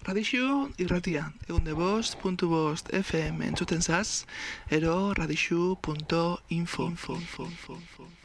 Radixu irratia, egunde5.5 FM entzuten zaz, ero radixu.info.